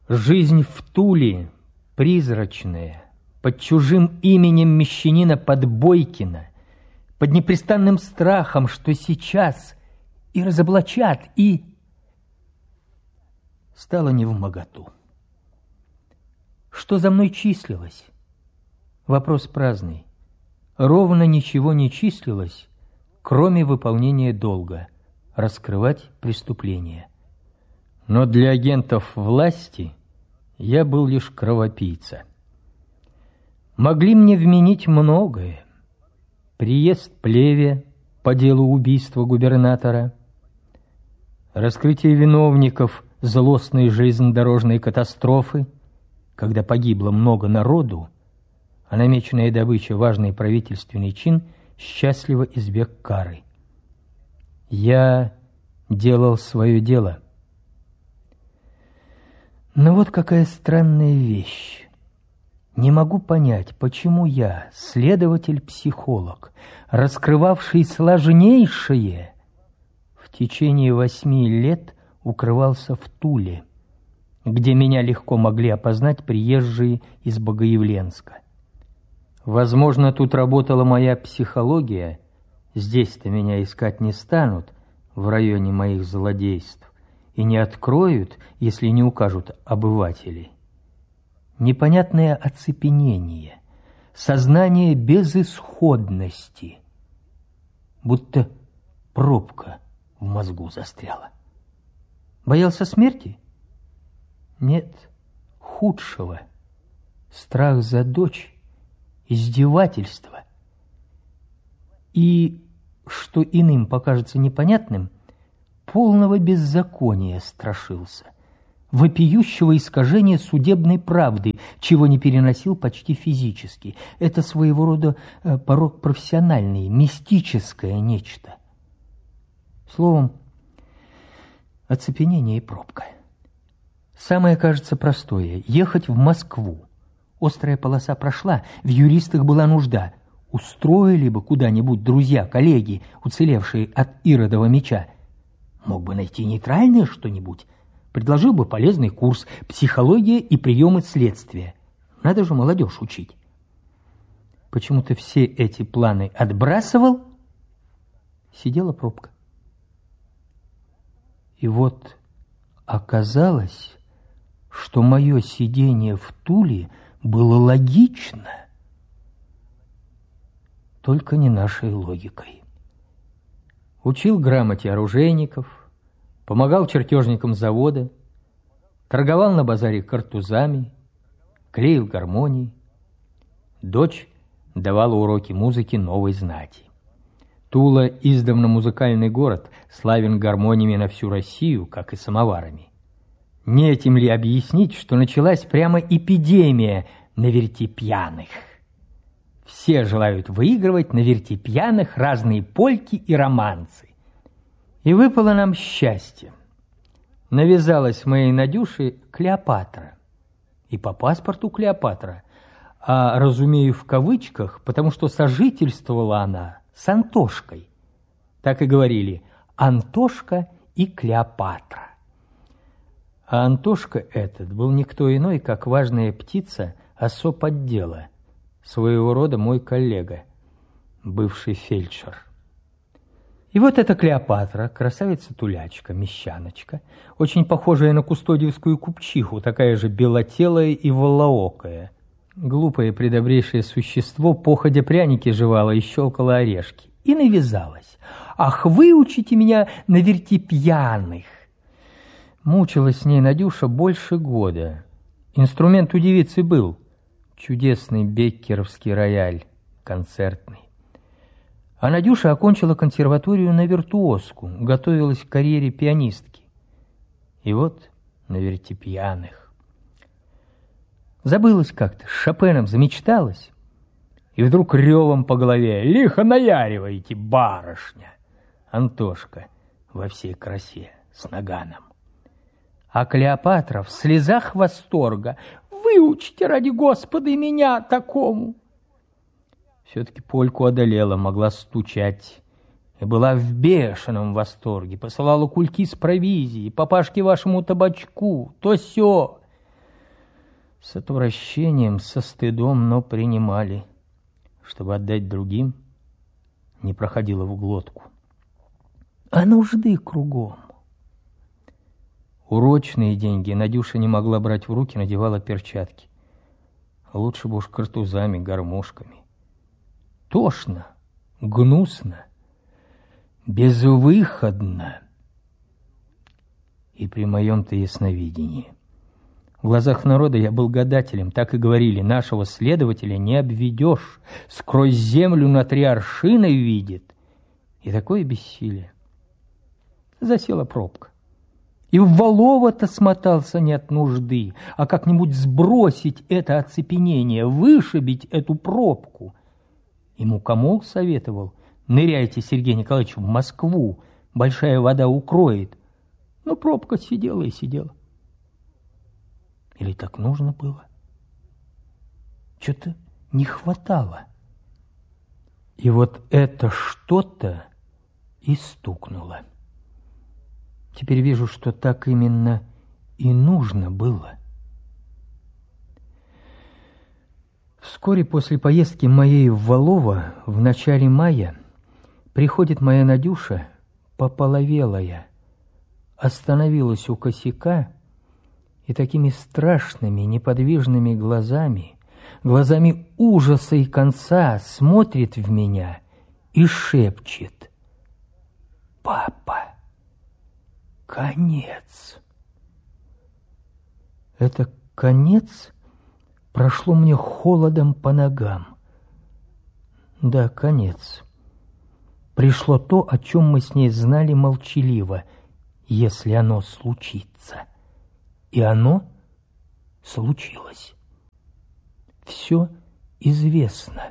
Жизнь в Туле призрачная, под чужим именем мещанина Подбойкина, под непрестанным страхом, что сейчас и разоблачат, и... стало невмоготу. Что за мной числилось? Вопрос праздный. Ровно ничего не числилось, кроме выполнения долга – раскрывать преступления. Но для агентов власти я был лишь кровопийца. Могли мне вменить многое. Приезд Плеве по делу убийства губернатора, раскрытие виновников злостной железнодорожной катастрофы, когда погибло много народу, а намеченная добыча, важный правительственный чин, счастливо избег кары. Я делал свое дело. Но вот какая странная вещь. Не могу понять, почему я, следователь-психолог, раскрывавший сложнейшее, в течение 8 лет укрывался в Туле, где меня легко могли опознать приезжие из Богоявленска. Возможно, тут работала моя психология, здесь-то меня искать не станут в районе моих злодейств и не откроют, если не укажут обыватели. Непонятное оцепенение, сознание безысходности, будто пробка в мозгу застряла. Боялся смерти? Нет, худшего. Страх за дочь, издевательство. И, что иным покажется непонятным, полного беззакония страшился, вопиющего искажения судебной правды, чего не переносил почти физически. Это своего рода порок профессиональный, мистическое нечто. Словом, оцепенение и пробка. Самое, кажется, простое – ехать в Москву. Острая полоса прошла, в юристах была нужда. Устроили бы куда-нибудь друзья, коллеги, уцелевшие от Иродова меча. Мог бы найти нейтральное что-нибудь. Предложил бы полезный курс «Психология и приемы следствия». Надо же молодежь учить. Почему-то все эти планы отбрасывал. Сидела пробка. И вот оказалось, что мое сидение в Туле было логично, только не нашей логикой. Учил грамоте оружейников, помогал чертежникам завода, торговал на базаре картузами, клеил гармонии. Дочь давала уроки музыки новой знати. Тула – издавна музыкальный город, славен гармониями на всю Россию, как и самоварами. Не этим ли объяснить, что началась прямо эпидемия на вертепьяных? Все желают выигрывать на вертепьяных разные польки и романсы. И выпало нам счастье. Навязалась моей Надюше Клеопатра. И по паспорту Клеопатра, а разумею в кавычках, потому что сожительствовала она с Антошкой. Так и говорили «Антошка и Клеопатра». А Антошка этот был никто иной, как важная птица особ отдела, своего рода мой коллега, бывший фельдшер. И вот эта Клеопатра, красавица-тулячка, мещаночка, очень похожая на кустодиевскую купчиху, такая же белотелая и волоокая. Глупое предобрейшее существо походя пряники жевало и щелкало орешки. И навязалась. «Ах, выучите меня на вертепьяных!» Мучилась с ней Надюша больше года. Инструмент у девицы был чудесный беккеровский рояль, концертный. А Надюша окончила консерваторию на виртуозку, готовилась к карьере пианистки. И вот на вертепьяных. Забылась как-то, с Шопеном замечталась, и вдруг ревом по голове: «Лихо наяриваете, барышня!» Антошка во всей красе, с наганом. А Клеопатра в слезах восторга: «Выучите, ради Господа, и меня такому!» Все-таки польку одолела, могла стучать. И была в бешеном восторге, посылала кульки с провизией, папашке вашему табачку, то сё. С отвращением, со стыдом, но принимали, чтобы отдать другим, не проходило в глотку. А нужды кругом. Урочные деньги Надюша не могла брать в руки, надевала перчатки. Лучше бы уж картузами, гармошками. Тошно, гнусно, безвыходно. И при моем-то ясновидении. В глазах народа я был гадателем, так и говорили, нашего следователя не обведешь, сквозь землю на 3 аршина видит. И такое бессилие. Засела пробка. И в Валово-то смотался не от нужды, а как-нибудь сбросить это оцепенение, вышибить эту пробку. И мукомол советовал: ныряйте, Сергей Николаевич, в Москву, большая вода укроет. Но пробка сидела и сидела. Или так нужно было? Что-то не хватало. И вот это что-то и стукнуло. Теперь вижу, что так именно и нужно было. Вскоре после поездки моей в Валово, в начале мая, приходит моя Надюша, пополовелая, остановилась у косяка и такими страшными, неподвижными глазами, глазами ужаса и конца, смотрит в меня и шепчет: «Папа, конец». Это конец прошло мне холодом по ногам. Да, конец. Пришло то, о чем мы с ней знали молчаливо, если оно случится. И оно случилось. Все известно.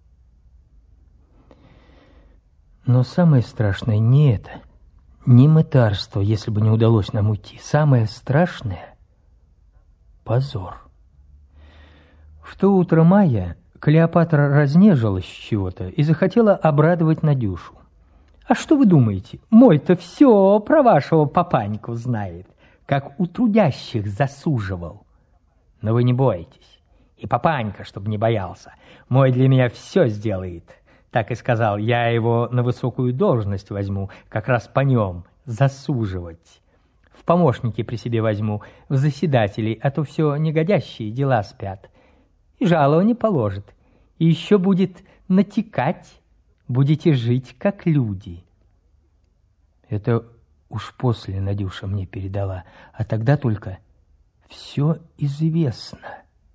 Но самое страшное не это, не мытарство, если бы не удалось нам уйти. Самое страшное — позор. В то утро мая Клеопатра разнежилась с чего-то и захотела обрадовать Надюшу. А что вы думаете? Мой-то все про вашего папаньку знает, как у трудящих засуживал. Но вы не бойтесь. И папанька, чтобы не боялся, мой для меня все сделает. Так и сказал, я его на высокую должность возьму, как раз по нем засуживать. В помощники при себе возьму, в заседателей, а то все негодящие дела спят. И жалование положит. И еще будет натекать. Будете жить, как люди. Это уж после Надюша мне передала, а тогда только все известно.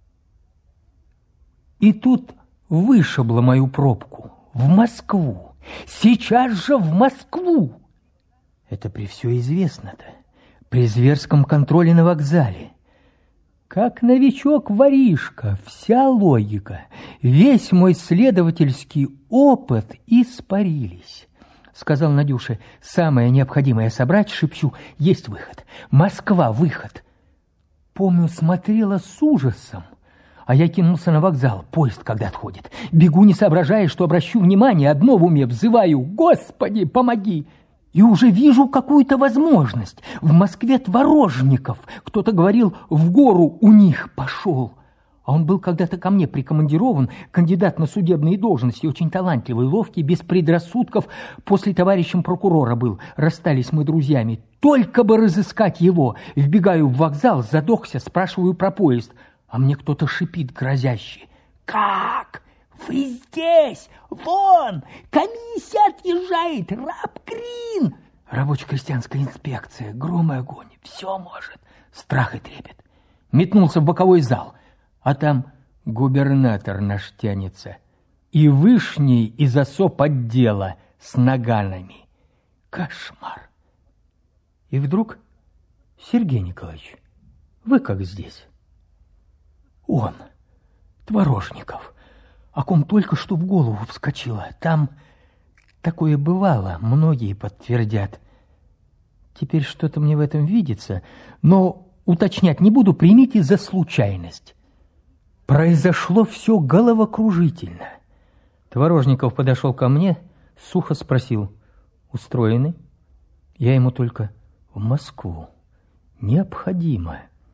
И тут вышибло мою пробку в Москву. Сейчас же в Москву. Это при все известно-то, при зверском контроле на вокзале. Как новичок-воришка, вся логика, весь мой следовательский опыт испарились. Сказал Надюше, самое необходимое собрать, шепчу, есть выход. Москва, выход. Помню, смотрела с ужасом, а я кинулся на вокзал, поезд когда отходит. Бегу, не соображая, что обращу внимание, одно в уме, взываю, Господи, помоги. И уже вижу какую-то возможность. В Москве творожников. Кто-то говорил, в гору у них пошел. А он был когда-то ко мне прикомандирован, кандидат на судебные должности, очень талантливый, ловкий, без предрассудков. После товарищем прокурора был. Расстались мы друзьями. Только бы разыскать его. Вбегаю в вокзал, задохся, спрашиваю про поезд. А мне кто-то шипит грозящий. Как? Вы здесь? Вон! Комиссия отъезжает! Рабкрин! Рабоче-крестьянская инспекция, гром и огонь. Все может. Страх и трепет. Метнулся в боковой зал. А там губернатор наш тянется. И вышний из особ отдела с наганами. Кошмар. И вдруг, Сергей Николаевич, вы как здесь? Он, Творожников. О ком только что в голову вскочило. Там такое бывало, многие подтвердят. Теперь что-то мне в этом видится, но уточнять не буду, примите за случайность. Произошло все головокружительно. Творожников подошел ко мне, сухо спросил, устроены? Я ему только в Москву. Необходимо.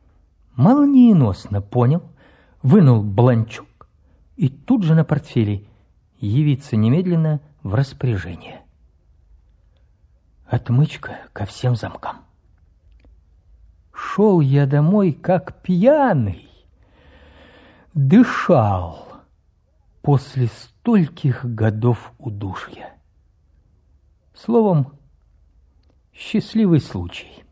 молниеносно понял, вынул бланчок и тут же на портфеле явиться немедленно в распоряжение. Отмычка ко всем замкам. Шел я домой, как пьяный, дышал после стольких годов удушья. Словом, счастливый случай.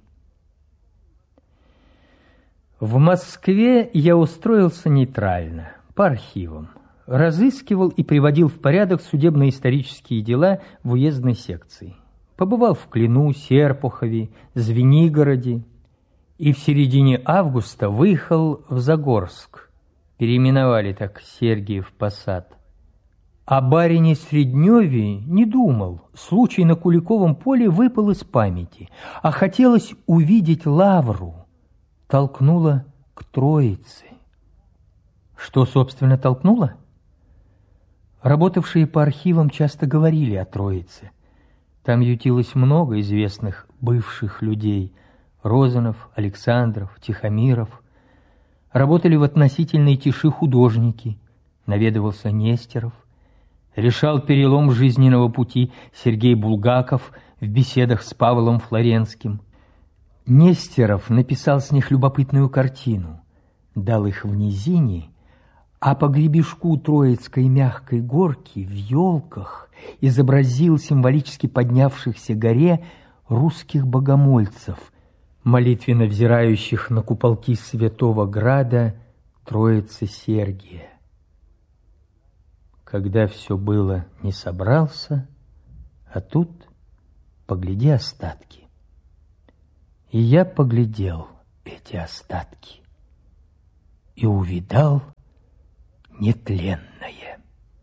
В Москве я устроился нейтрально, по архивам, разыскивал и приводил в порядок судебно-исторические дела в уездной секции. Побывал в Клину, Серпухове, Звенигороде и в середине августа выехал в Загорск. Переименовали так Сергиев Посад. О барине Средневе не думал, случай на Куликовом поле выпал из памяти, а хотелось увидеть лавру, толкнуло к Троице. Что, собственно, толкнуло? Работавшие по архивам часто говорили о Троице. Там ютилось много известных бывших людей: Розанов, Александров, Тихомиров. Работали в относительной тиши художники, наведывался Нестеров. Решал перелом жизненного пути Сергей Булгаков в беседах с Павлом Флоренским. Нестеров написал с них любопытную картину, дал их в низине, а по гребешку Троицкой мягкой горки в елках изобразил символически поднявшихся горе русских богомольцев, молитвенно взирающих на куполки святого града Троицы Сергия. Когда все было, не собрался, а тут погляди остатки. И я поглядел эти остатки и увидал нетленное.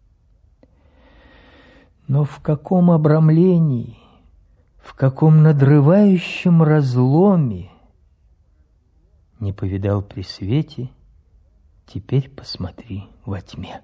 Но в каком обрамлении, в каком надрывающем разломе не повидал при свете, теперь посмотри во тьме.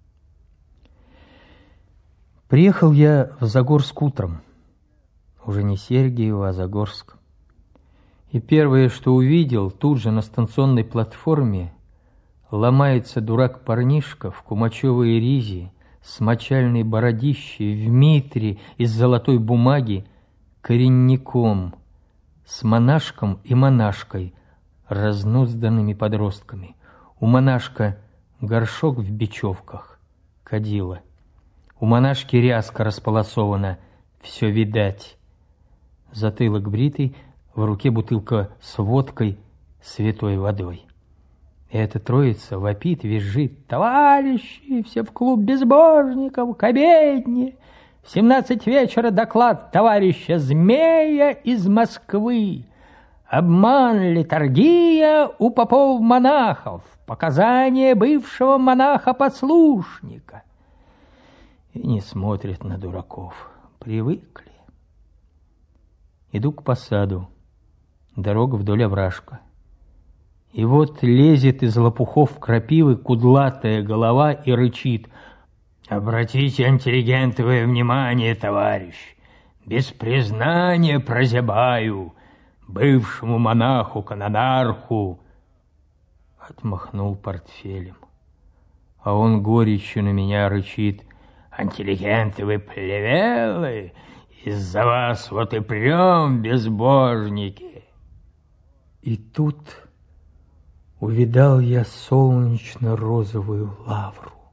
Приехал я в Загорск утром, уже не Сергиево, а Загорск. И первое, что увидел, тут же на станционной платформе ломается дурак-парнишка в кумачевой ризе с мочальной бородищей, в митре из золотой бумаги, коренником, с монашком и монашкой, разнузданными подростками. У монашка горшок в бечевках, кадила. У монашки ряска располосована, все видать. Затылок бритый, в руке бутылка с водкой, святой водой. И эта троица вопит, визжит: «Товарищи, все в клуб безбожников, к обедне! В 17 вечера доклад товарища Змея из Москвы. Обман, литургия у попов-монахов, показания бывшего монаха-послушника». И не смотрят на дураков, привыкли. Иду к посаду, дорога вдоль овражка. И вот лезет из лопухов крапивы кудлатая голова и рычит: «Обратите интеллигентовое внимание, товарищ, без признания прозябаю бывшему монаху-канонарху». Отмахнул портфелем, а он горечью на меня рычит: «Интеллигенты вы плевелы, из-за вас вот и прем, безбожники». И тут увидал я солнечно-розовую лавру.